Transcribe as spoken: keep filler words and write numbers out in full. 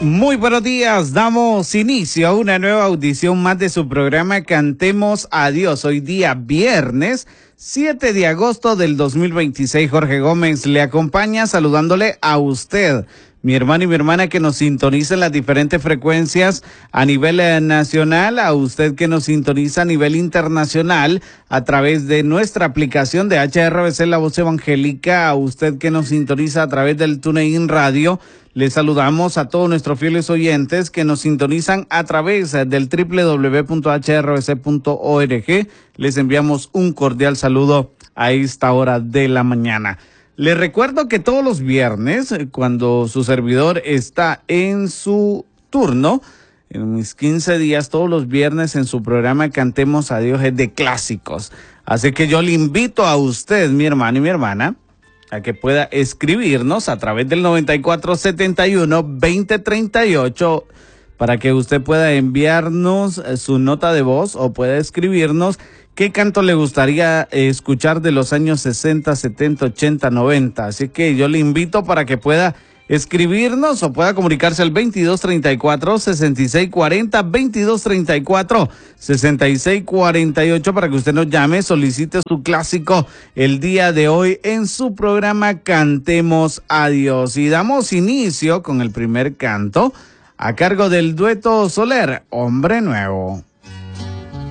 Muy buenos días, damos inicio a una nueva audición más de su programa Cantemos a Dios. Hoy día viernes siete de agosto del dos mil veintiséis, Jorge Gómez le acompaña saludándole a usted, mi hermano y mi hermana que nos sintoniza en las diferentes frecuencias a nivel eh, nacional, a usted que nos sintoniza a nivel internacional a través de nuestra aplicación de H R V C La Voz Evangélica, a usted que nos sintoniza a través del TuneIn Radio. Les saludamos a todos nuestros fieles oyentes que nos sintonizan a través del doble u doble u doble u punto h r v c punto org. Les enviamos un cordial saludo a esta hora de la mañana. Les recuerdo que todos los viernes, cuando su servidor está en su turno, en mis quince días, todos los viernes en su programa Cantemos a Dios es de clásicos. Así que yo le invito a usted, mi hermano y mi hermana, a que pueda escribirnos a través del noventa y cuatro setenta y uno veinte treinta y ocho para que usted pueda enviarnos su nota de voz o pueda escribirnos qué canto le gustaría escuchar de los años sesenta, setenta, ochenta, noventa. Así que yo le invito para que pueda escribirnos o pueda comunicarse al veintidós treinta y cuatro sesenta y seis cuarenta, veintidós treinta y cuatro sesenta y seis cuarenta y ocho para que usted nos llame, solicite su clásico el día de hoy en su programa Cantemos a Dios. Y damos inicio con el primer canto a cargo del dueto Soler, Hombre Nuevo.